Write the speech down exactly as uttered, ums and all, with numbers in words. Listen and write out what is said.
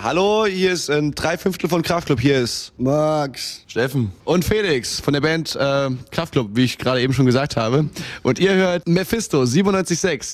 Hallo, hier ist ein Dreiviertel von Kraftklub. Hier ist Max, Steffen und Felix von der Band äh, Kraftklub, wie ich gerade eben schon gesagt habe. Und ihr hört Mephisto siebenundneunzig Komma sechs.